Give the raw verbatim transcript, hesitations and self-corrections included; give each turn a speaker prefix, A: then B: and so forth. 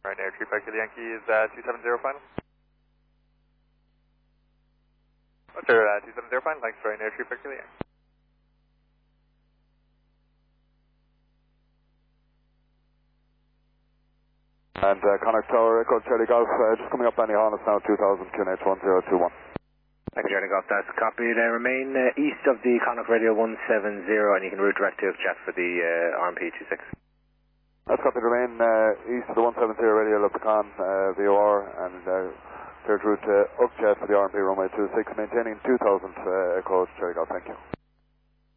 A: Ryanair three five Kilo Yankee is uh, two seven zero final. Roger, uh, two seven zero final, thanks for Ryanair three five Kilo Yankee.
B: And uh, Connacht Tower, Echo Charlie Golf, uh, just coming up Benny Hollis now, two thousand, Q N H one zero two one.
C: Thank you, Charlie Golf, that's copied. Uh, remain uh, east of the Connacht Radio one seven zero, and you can route direct to Jet for the uh, R M P two six.
B: That's copied, remain uh, east of the one seven zero radio, Leprechaun, uh, V O R, and uh, cleared route to Upjet for the R M P runway two six, maintaining two thousand, uh, Echo Charlie Golf, thank you.